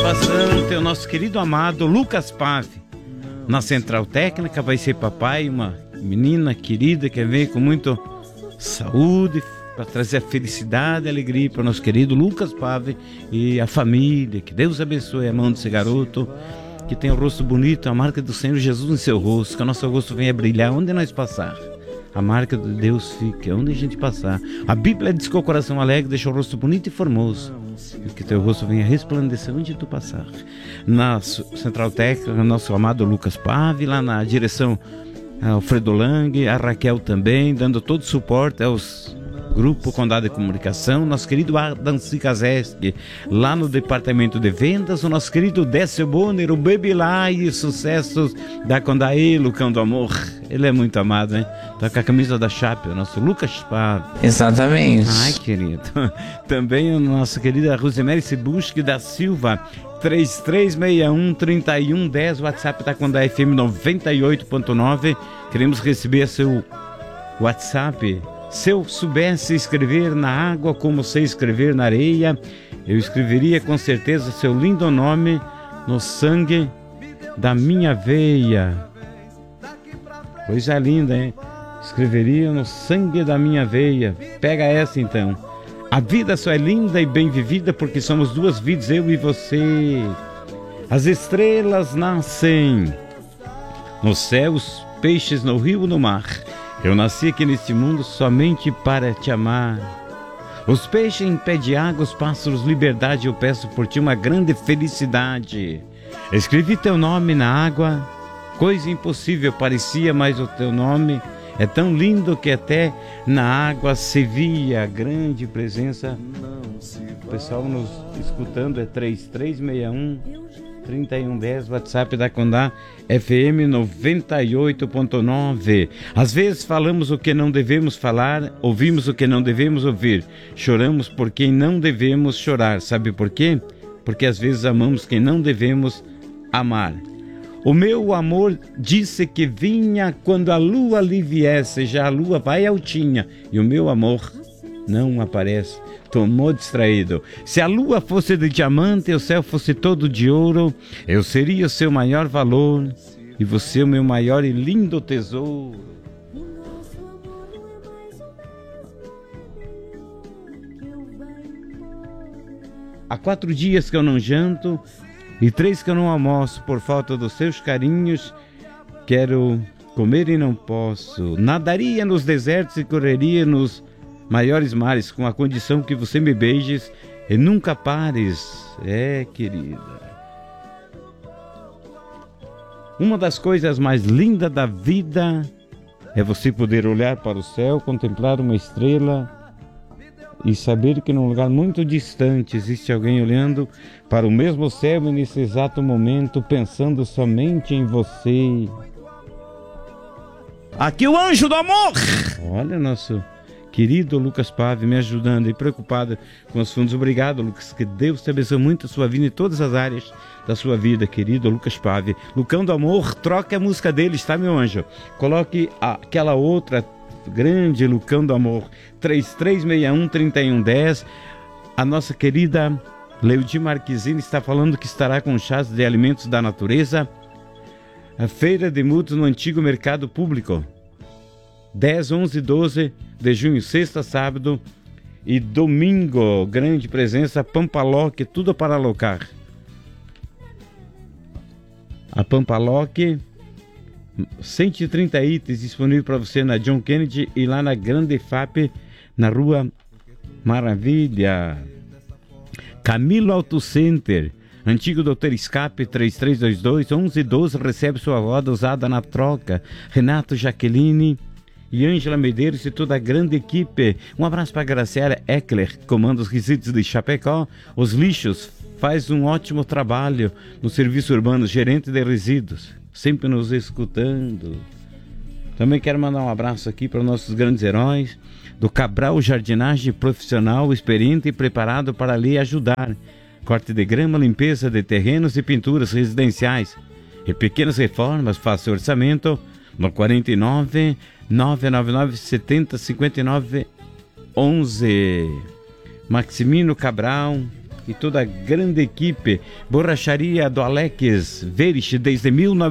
participação tem o nosso querido amado Lucas Pave. Na central técnica vai ser papai, uma menina querida que vem com muito saúde para trazer a felicidade e alegria para o nosso querido Lucas Pave e a família. Que Deus abençoe a mão desse garoto, que tem o rosto bonito, a marca do Senhor Jesus em seu rosto, que o nosso rosto venha brilhar onde nós passar. A marca de Deus fica onde a gente passar. A Bíblia diz que o coração alegre deixa o rosto bonito e formoso, e que teu rosto venha resplandecer onde tu passar. Na central técnica, nosso amado Lucas Pave, lá na direção Alfredo Lang, a Raquel também, dando todo o suporte aos Grupo Condado de Comunicação, nosso querido Adam Cikazeski, lá no departamento de vendas, o nosso querido Décio Bonner, o Baby lá e sucessos da Condaí, Lucão do Amor. Ele é muito amado, hein? Tá com a camisa da Chape, o nosso Lucas Pave. Exatamente. Ai, querido. Também a nossa querida Rosemary Cibusque da Silva, 3361-3110, o WhatsApp da Condaí FM 98.9. Queremos receber seu WhatsApp. Se eu soubesse escrever na água como sei escrever na areia, eu escreveria com certeza seu lindo nome no sangue da minha veia. Coisa linda, hein? Escreveria no sangue da minha veia. Pega essa então. A vida só é linda e bem vivida porque somos duas vidas, eu e você. As estrelas nascem no céu, os peixes no rio, no mar. Eu nasci aqui neste mundo somente para te amar. Os peixes em pé de água, os pássaros liberdade, eu peço por ti uma grande felicidade. Escrevi teu nome na água, coisa impossível parecia, mas o teu nome é tão lindo que até na água se via a grande presença. O pessoal nos escutando é 3361-3110, WhatsApp da Condá FM 98.9. Às vezes falamos o que não devemos falar, ouvimos o que não devemos ouvir, choramos por quem não devemos chorar. Sabe por quê? Porque às vezes amamos quem não devemos amar. O meu amor disse que vinha quando a lua lhe viesse, já a lua vai altinha e o meu amor não aparece. Tomou distraído. Se a lua fosse de diamante e o céu fosse todo de ouro, eu seria o seu maior valor e você o meu maior e lindo tesouro. Há 4 dias que eu não janto e 3 que eu não almoço por falta dos seus carinhos. Quero comer e não posso. Nadaria nos desertos e correria nos maiores mares, com a condição que você me beijes e nunca pares. Querida. Uma das coisas mais lindas da vida é você poder olhar para o céu, contemplar uma estrela e saber que num lugar muito distante existe alguém olhando para o mesmo céu e nesse exato momento pensando somente em você. Aqui o anjo do amor! Olha, nosso querido Lucas Pave me ajudando e preocupado com os fundos. Obrigado, Lucas, que Deus te abençoe muito a sua vida em todas as áreas da sua vida, querido Lucas Pave. Lucão do Amor, troque a música deles, tá, meu anjo? Coloque aquela outra grande Lucão do Amor, 3361-3110. A nossa querida Leudi Marquezine está falando que estará com chás de alimentos da natureza, a feira de multas no antigo mercado público, 10, 11 e 12 de junho, sexta, sábado e domingo. Grande presença, Pampaloc, tudo para alocar. A Pampaloc, 130 itens disponível para você na John Kennedy e lá na Grande FAP, na Rua Maravilha. Camilo Auto Center, antigo Doutor Escape, 3322-1112, recebe sua roda usada na troca. Renato Jaqueline e Ângela Medeiros e toda a grande equipe. Um abraço para a Graciela Eckler, comanda os resíduos de Chapecó. Os lixos, faz um ótimo trabalho no serviço urbano, gerente de resíduos, sempre nos escutando. Também quero mandar um abraço aqui para os nossos grandes heróis do Cabral Jardinagem Profissional, experiente e preparado para lhe ajudar. Corte de grama, limpeza de terrenos e pinturas residenciais e pequenas reformas. Faça orçamento no 49 999 70 59 11. Maximino Cabral, e toda a grande equipe. Borracharia do Alex Verich desde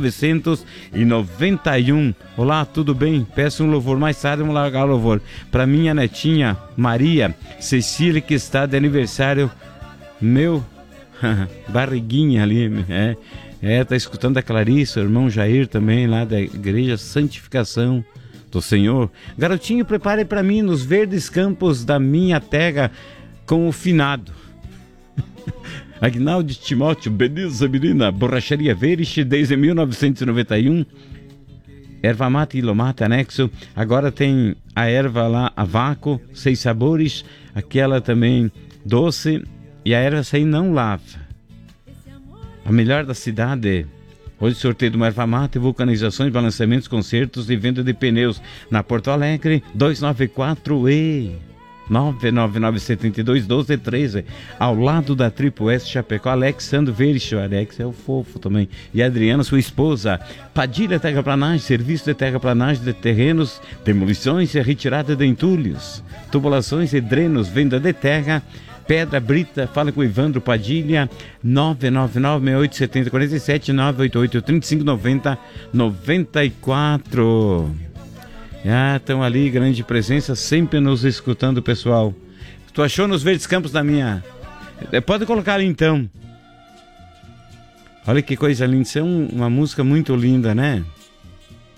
1991. Olá, tudo bem? Peço um louvor. Mais tarde vamos largar o louvor para minha netinha Maria Cecília, que está de aniversário. Meu barriguinha ali, tá escutando a Clarice, o irmão Jair também, lá da Igreja Santificação do Senhor. Garotinho, prepare para mim nos verdes campos da minha terra com o finado. Agnaldo Timóteo, beleza, menina? Borracharia Verich desde 1991. Erva mate e lomata anexo. Agora tem a erva lá, a vácuo, 6 sabores. Aquela também doce. E a erva essa aí não lava. A melhor da cidade. Hoje sorteio de uma erva mate, vulcanizações, balanceamentos, concertos e venda de pneus. Na Porto Alegre, 294E. 999721213, ao lado da Triple S Chapecó. Alexandre Verich, o Alex é o fofo também, e a Adriana, sua esposa. Padilha Terraplanagem, serviço de terraplanagem de terrenos, demolições e retirada de entulhos, tubulações e drenos, venda de terra, pedra, brita. Fala com o Ivandro Padilha, 999-6870-47, 988-3590-94. Estão ali, grande presença, sempre nos escutando, pessoal. Tu achou nos verdes campos da minha... Pode colocar ali então. Olha que coisa linda, isso é uma música muito linda, né?